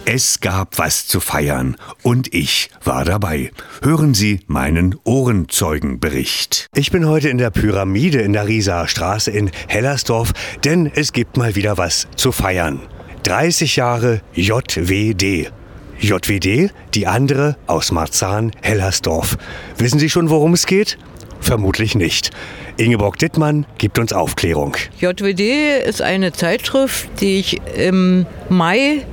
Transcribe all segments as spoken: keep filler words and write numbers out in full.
Es gab was zu feiern und ich war dabei. Hören Sie meinen Ohrenzeugenbericht. Ich bin heute in der Pyramide in der Riesaer Straße in Hellersdorf, denn es gibt mal wieder was zu feiern. dreißig Jahre J W D. J W D, die andere aus Marzahn, Hellersdorf. Wissen Sie schon, worum es geht? Vermutlich nicht. Ingeborg Dittmann gibt uns Aufklärung. J W D ist eine Zeitschrift, die ich im Mai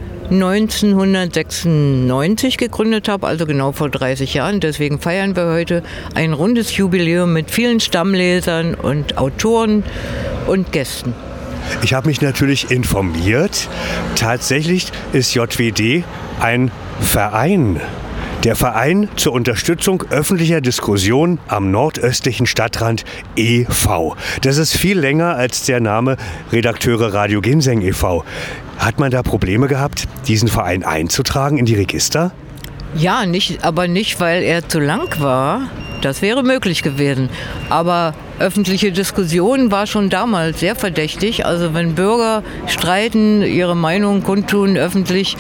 neunzehnhundertsechsundneunzig gegründet habe, also genau vor dreißig Jahren. Deswegen feiern wir heute ein rundes Jubiläum mit vielen Stammlesern und Autoren und Gästen. Ich habe mich natürlich informiert. Tatsächlich ist J W D ein Verein. Der Verein zur Unterstützung öffentlicher Diskussion am nordöstlichen Stadtrand e V Das ist viel länger als der Name Redakteure Radio Ginseng e V Hat man da Probleme gehabt, diesen Verein einzutragen in die Register? Ja, nicht, aber nicht, weil er zu lang war. Das wäre möglich gewesen. Aber öffentliche Diskussion war schon damals sehr verdächtig. Also wenn Bürger streiten, ihre Meinung kundtun öffentlich,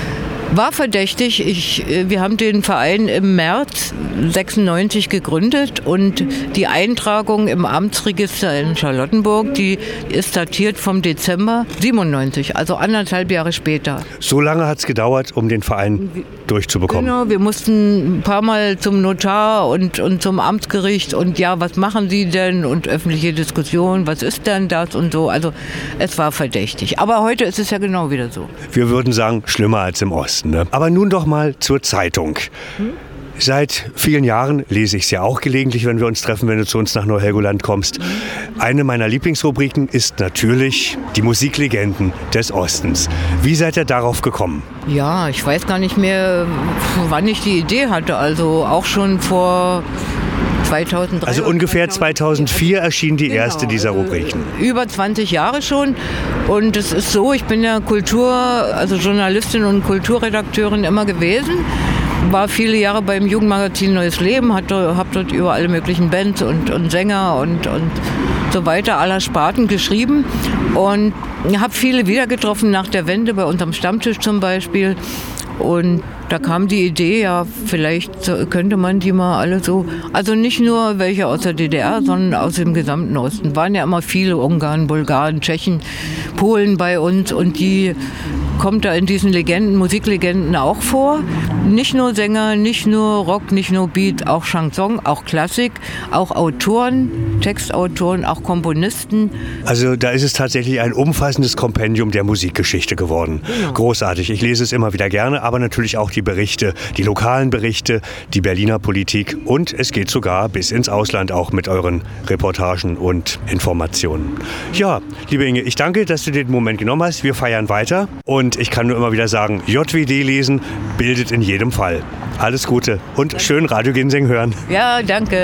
war verdächtig. Ich, wir haben den Verein im März sechsundneunzig gegründet und die Eintragung im Amtsregister in Charlottenburg, die ist datiert vom Dezember siebenundneunzig, also anderthalb Jahre später. So lange hat es gedauert, um den Verein durchzubekommen? Genau, wir mussten ein paar Mal zum Notar und, und zum Amtsgericht und ja, was machen Sie denn und öffentliche Diskussion, was ist denn das und so. Also es war verdächtig. Aber heute ist es ja genau wieder so. Wir würden sagen, schlimmer als im Osten. Ne? Aber nun doch mal zur Zeitung. Hm? Seit vielen Jahren lese ich es ja auch gelegentlich, wenn wir uns treffen, wenn du zu uns nach Neu-Helgoland kommst. Eine meiner Lieblingsrubriken ist natürlich die Musiklegenden des Ostens. Wie seid ihr darauf gekommen? Ja, ich weiß gar nicht mehr, wann ich die Idee hatte. Also auch schon vor zweitausenddrei. Also ungefähr zweitausendvier erschien die genau, erste dieser Rubriken. Über zwanzig Jahre schon. Und es ist so, ich bin ja Kultur, also Journalistin und Kulturredakteurin immer gewesen. War viele Jahre beim Jugendmagazin Neues Leben, habe dort über alle möglichen Bands und, und Sänger und, und so weiter aller Sparten geschrieben. Und habe viele wieder getroffen nach der Wende, bei unserem Stammtisch zum Beispiel. Und da kam die Idee, ja, vielleicht könnte man die mal alle so, also nicht nur welche aus der D D R, sondern aus dem gesamten Osten. Waren ja immer viele Ungarn, Bulgaren, Tschechen, Polen bei uns und die kommt da in diesen Legenden, Musiklegenden auch vor. Nicht nur Sänger, nicht nur Rock, nicht nur Beat, auch Chanson, auch Klassik, auch Autoren, Textautoren, auch Komponisten. Also da ist es tatsächlich ein umfassendes Kompendium der Musikgeschichte geworden. Genau. Großartig. Ich lese es immer wieder gerne, aber natürlich auch die Berichte, die lokalen Berichte, die Berliner Politik und es geht sogar bis ins Ausland auch mit euren Reportagen und Informationen. Ja, liebe Inge, ich danke, dass du dir den Moment genommen hast. Wir feiern weiter und Und ich kann nur immer wieder sagen, J W D lesen bildet in jedem Fall. Alles Gute und schön Radio Ginseng hören. Ja, danke.